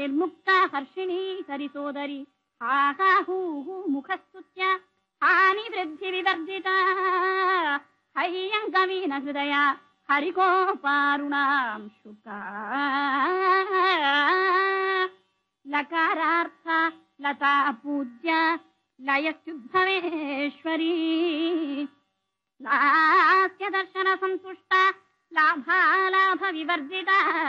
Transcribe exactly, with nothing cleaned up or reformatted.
निर्मुक्ता हर्षिणी सरिसोदरी हा हू मुखस्तुत्या हानि वृद्धि विवर्जिता हय्यङ्गवीन हृदया हरिकोपारुणां शुका लकारार्थ लता पूज्या लयत्युद्भवेश्वरी लास्य दर्शन संतुष्टा लाभालाभ विवर्जिता